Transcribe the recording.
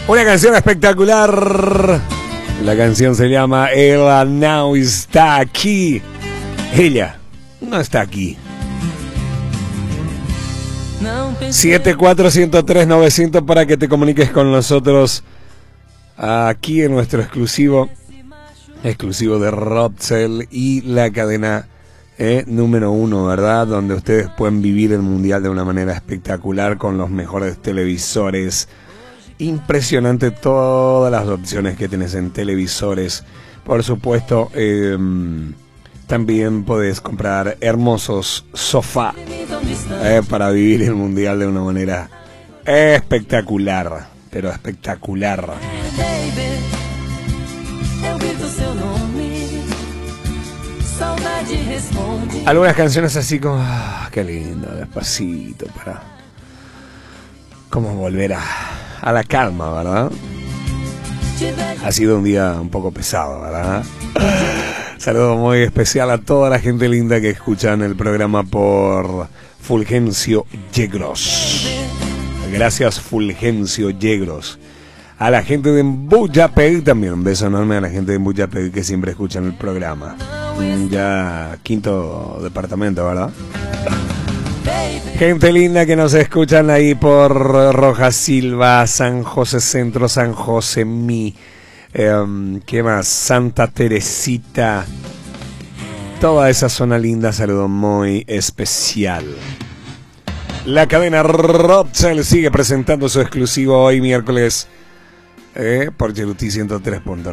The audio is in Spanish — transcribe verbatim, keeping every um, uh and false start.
Una canción espectacular. La canción se llama Ella no está aquí. Ella no está aquí. siete cuatro cero tres novecientos para que te comuniques con nosotros aquí en nuestro exclusivo exclusivo de Robcell y la cadena eh, número uno, ¿verdad? Donde ustedes pueden vivir el mundial de una manera espectacular con los mejores televisores. Impresionante todas las opciones que tenés en televisores. Por supuesto, eh, también podés comprar hermosos sofás eh, para vivir el mundial de una manera espectacular, pero espectacular. Algunas canciones así como, ah, qué lindo, despacito, para como volver a, a la calma, ¿verdad? Ha sido un día un poco pesado, ¿verdad? Saludo muy especial a toda la gente linda que escuchan el programa por Fulgencio Yegros. Gracias, Fulgencio Yegros. A la gente de Mbuyapey también. Un beso enorme a la gente de Mbuyapey que siempre escuchan el programa. Ya quinto departamento, ¿verdad? Gente linda que nos escuchan ahí por Rojas Silva, San José Centro, San José Mi. Eh, ¿Qué más? Santa Teresita. Toda esa zona linda, saludo muy especial. La cadena Robcell sigue presentando su exclusivo hoy miércoles eh, por Yeruti ciento tres punto nueve.